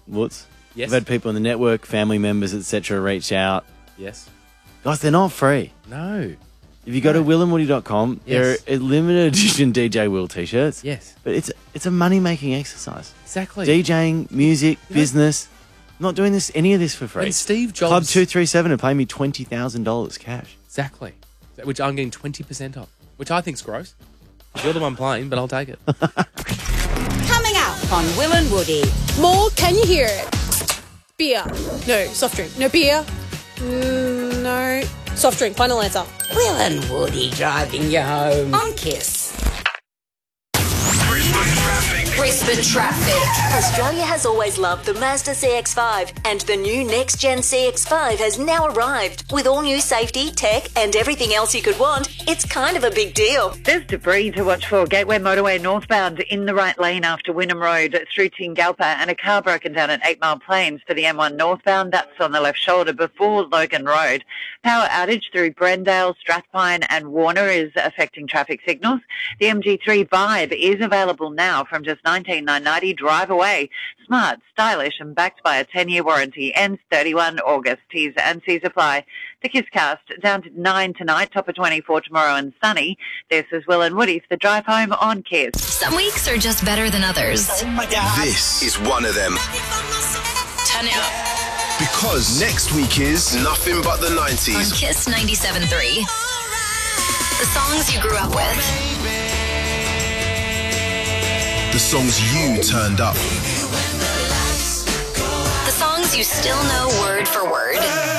Woods. Yes. I've had people in the network, family members, etc., reach out. Yes. Guys, they're not free. No. If you go to willandwoody.com, Yes. there are limited edition DJ Will t-shirts. Yes. But it's a money-making exercise. Exactly. DJing, music, business. I'm not doing any of this for free. And Steve Jobs... Club 237 are paying me $20,000 cash. Exactly. Which I'm getting 20% off, which I think's gross. You're the one playing, but I'll take it. Coming up on Will and Woody. More, can you hear it? Beer. No, soft drink. No beer. No. Soft drink, final answer. Will and Woody driving you home on Kiss. Brisbane traffic. Australia has always loved the Mazda CX-5, and the new next-gen CX-5 has now arrived. With all new safety, tech, and everything else you could want, it's kind of a big deal. There's debris to watch for. Gateway Motorway northbound in the right lane after Wynnum Road through Tingalpa, and a car broken down at 8 Mile Plains for the M1 northbound. That's on the left shoulder before Logan Road. Power outage through Brendale, Strathpine and Warner is affecting traffic signals. The MG3 Vibe is available now from just $19,990. Drive away. Smart, stylish and backed by a 10-year warranty. Ends 31 August. T's and C's apply. The Kisscast down to 9 tonight, top of 24 tomorrow and sunny. This is Will and Woody for the drive home on Kiss. Some weeks are just better than others. Oh my God. This is one of them. Turn it up. Because next week is nothing but the 90s. On Kiss 97.3. The songs you grew up with. The songs you turned up. The songs you still know word for word.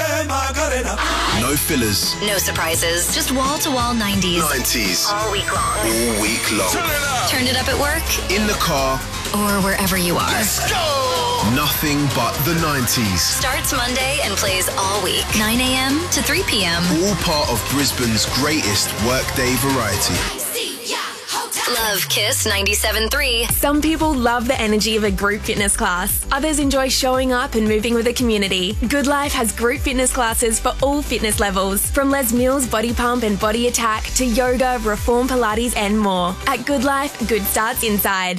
No fillers. No surprises. Just wall-to-wall 90s. 90s. All week long. All week long. Turned it up at work. In the car. Or wherever you are. Let's go! Nothing but the 90s. Starts Monday and plays all week. 9 a.m. to 3 p.m. All part of Brisbane's greatest workday variety. Love Kiss 97.3. Some people love the energy of a group fitness class. Others enjoy showing up and moving with the community. Good Life has group fitness classes for all fitness levels. From Les Mills Body Pump and Body Attack to yoga, Reform Pilates and more. At Good Life, good starts inside.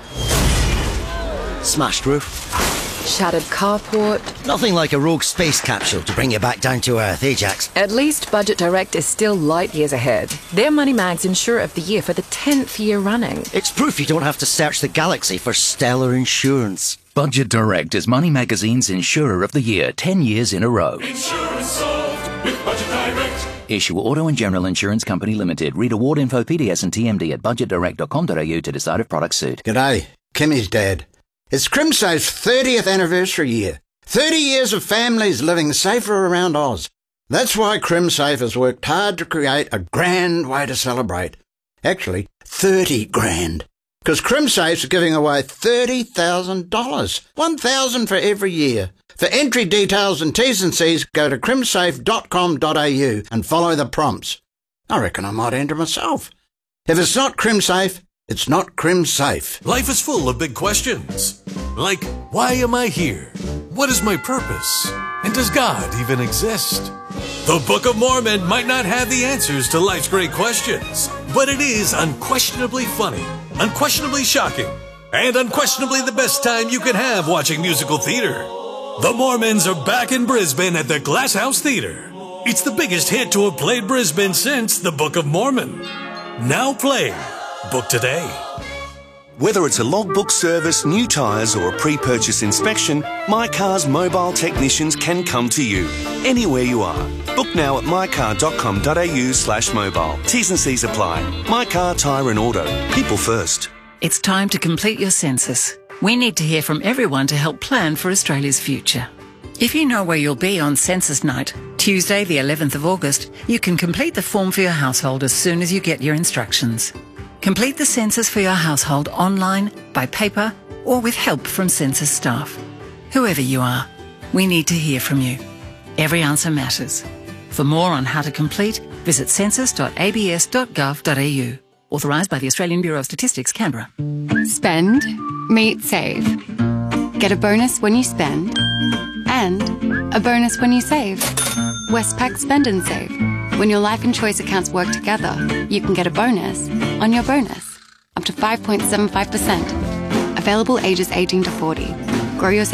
Smashed roof. Shattered carport. Nothing like a rogue space capsule to bring you back down to earth, Ajax. At least Budget Direct is still light years ahead. They're Money Mag's Insurer of the Year for the 10th year running. It's proof you don't have to search the galaxy for stellar insurance. Budget Direct is Money Magazine's Insurer of the Year 10 years in a row. Insurance solved with Budget Direct. Issue Auto and General Insurance Company Limited. Read award info, PDS and TMD at budgetdirect.com.au to decide if products suit. G'day, Kimmy's dad. It's Crimsafe's 30th anniversary year. 30 years of families living safer around Oz. That's why Crimsafe has worked hard to create a grand way to celebrate. Actually, 30 grand. Because Crimsafe's giving away $30,000. $1,000 for every year. For entry details and T's and C's, go to crimsafe.com.au and follow the prompts. I reckon I might enter myself. If it's not Crimsafe, it's not Crimsafe. Life is full of big questions. Like, why am I here? What is my purpose? And does God even exist? The Book of Mormon might not have the answers to life's great questions, but it is unquestionably funny, unquestionably shocking, and unquestionably the best time you can have watching musical theater. The Mormons are back in Brisbane at the Glass House Theatre. It's the biggest hit to have played Brisbane since The Book of Mormon. Now playing. Book today. Whether it's a logbook service, new tyres or a pre-purchase inspection, My Car's mobile technicians can come to you, anywhere you are. Book now at mycar.com.au/mobile. T's and C's apply. My Car, Tyre and Auto. People first. It's time to complete your census. We need to hear from everyone to help plan for Australia's future. If you know where you'll be on census night, Tuesday the 11th of August, you can complete the form for your household as soon as you get your instructions. Complete the census for your household online, by paper, or with help from census staff. Whoever you are, we need to hear from you. Every answer matters. For more on how to complete, visit census.abs.gov.au. Authorised by the Australian Bureau of Statistics, Canberra. Spend, meet, save. Get a bonus when you spend, and a bonus when you save. Westpac Spend and Save. When your life and choice accounts work together, you can get a bonus on your bonus, up to 5.75%. Available ages 18 to 40. Grow your